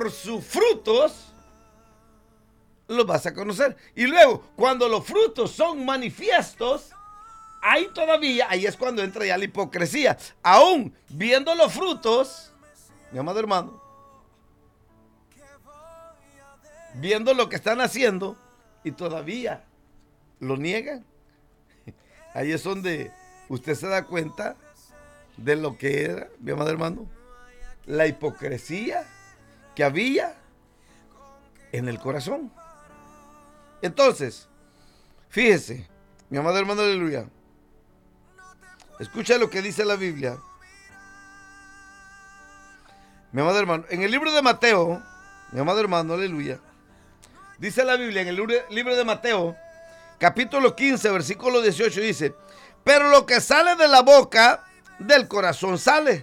por sus frutos los vas a conocer. Y luego, cuando los frutos son manifiestos, ahí es cuando entra ya la hipocresía. Aún viendo los frutos, mi amado hermano, viendo lo que están haciendo y todavía lo niegan. Ahí es donde usted se da cuenta de lo que era, mi amado hermano, la hipocresía que había en el corazón. Entonces, fíjese, mi amado hermano, aleluya. Escucha lo que dice la Biblia. Mi amado hermano, en el libro de Mateo, mi amado hermano, aleluya, dice la Biblia en el libro de Mateo, capítulo 15, versículo 18, dice: pero lo que sale de la boca, del corazón sale.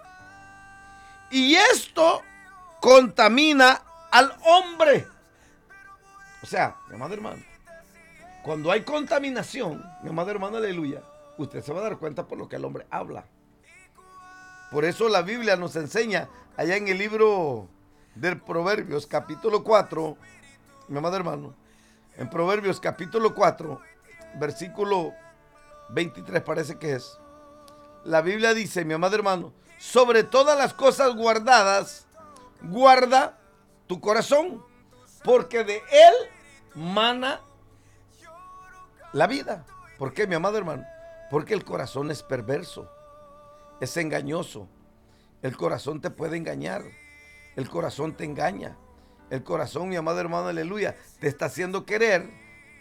Y esto contamina al hombre. O sea, mi amado hermano, cuando hay contaminación, mi amado hermano, aleluya, usted se va a dar cuenta por lo que el hombre habla. Por eso la Biblia nos enseña allá en el libro de Proverbios, capítulo 4, mi amado hermano, en Proverbios, capítulo 4, versículo 23 parece que es. La Biblia dice, mi amado hermano, sobre todas las cosas guardadas, guarda tu corazón, porque de él mana la vida. ¿Por qué, mi amado hermano? Porque el corazón es perverso, es engañoso. El corazón te puede engañar, el corazón te engaña. El corazón, mi amado hermano, aleluya, te está haciendo creer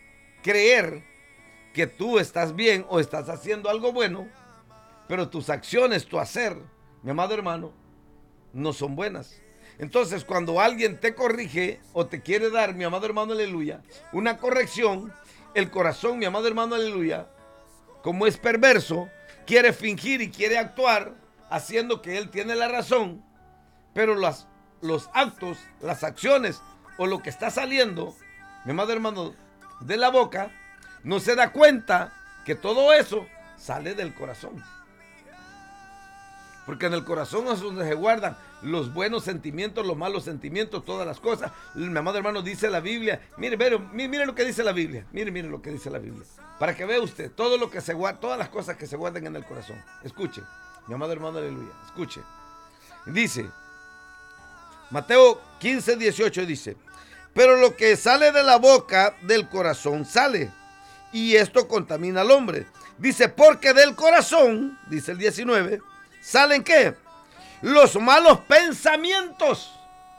que tú estás bien o estás haciendo algo bueno, pero tus acciones, tu hacer, mi amado hermano, no son buenas. Entonces, cuando alguien te corrige o te quiere dar, mi amado hermano, aleluya, una corrección, el corazón, mi amado hermano, aleluya, como es perverso, quiere fingir y quiere actuar haciendo que él tiene la razón, pero los actos, las acciones o lo que está saliendo, mi amado hermano, de la boca, no se da cuenta que todo eso sale del corazón. Porque en el corazón es donde se guardan los buenos sentimientos, los malos sentimientos, todas las cosas. Mi amado hermano, dice la Biblia. Mire lo que dice la Biblia. Mire lo que dice la Biblia. Para que vea usted todo lo que se guarda, todas las cosas que se guardan en el corazón. Escuche, mi amado hermano, aleluya. Escuche. Dice, Mateo 15, 18 dice: pero lo que sale de la boca, del corazón sale, y esto contamina al hombre. Dice, porque del corazón, dice el 19, ¿salen qué? Los malos pensamientos,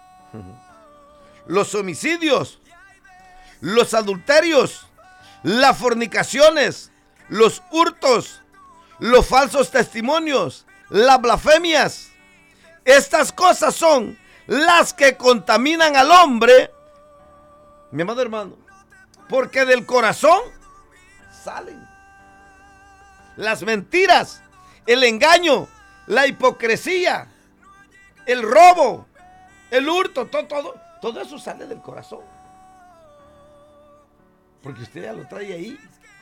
los homicidios, los adulterios, las fornicaciones, los hurtos, los falsos testimonios, las blasfemias. Estas cosas son las que contaminan al hombre, mi amado hermano, porque del corazón salen las mentiras, el engaño, la hipocresía, el robo, el hurto, todo eso sale del corazón. Porque usted ya lo trae ahí.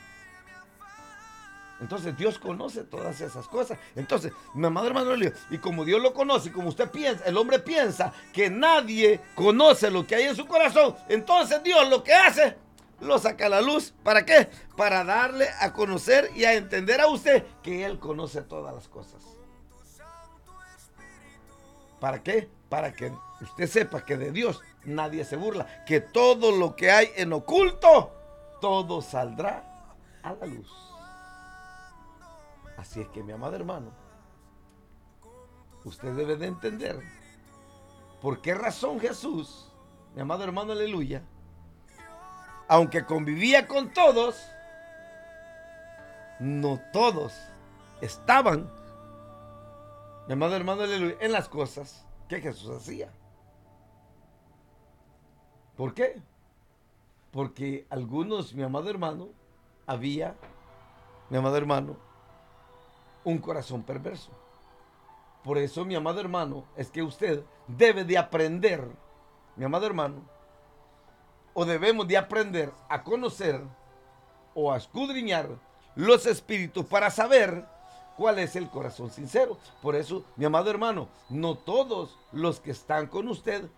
Entonces Dios conoce todas esas cosas. Entonces, mi amado hermano, y como Dios lo conoce, como usted piensa, el hombre piensa que nadie conoce lo que hay en su corazón, entonces Dios lo que hace, lo saca a la luz. ¿Para qué? Para darle a conocer y a entender a usted que Él conoce todas las cosas. ¿Para qué? Para que usted sepa que de Dios nadie se burla, que todo lo que hay en oculto, todo saldrá a la luz. Así es que, mi amado hermano, usted debe de entender por qué razón Jesús, mi amado hermano, aleluya, aunque convivía con todos, no todos estaban, mi amado hermano, aleluya, en las cosas que Jesús hacía. ¿Por qué? Porque algunos, mi amado hermano, había, mi amado hermano, un corazón perverso. Por eso, mi amado hermano, es que usted debe de aprender, mi amado hermano, o debemos de aprender a conocer o a escudriñar los espíritus para saber cuál es el corazón sincero. Por eso, mi amado hermano, no todos los que están con usted